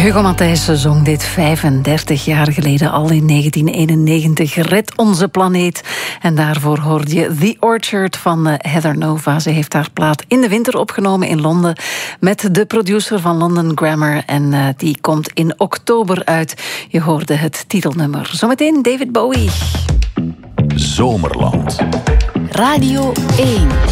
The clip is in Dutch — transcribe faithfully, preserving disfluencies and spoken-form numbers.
Hugo Matthijs zong dit vijfendertig jaar geleden al in negentien eenennegentig. Red onze planeet. En daarvoor hoorde je The Orchard van Heather Nova. Ze heeft haar plaat in de winter opgenomen in Londen met de producer van London Grammar. En uh, die komt in oktober uit. Je hoorde het titelnummer. Zometeen David Bowie. Zomerland. Radio één.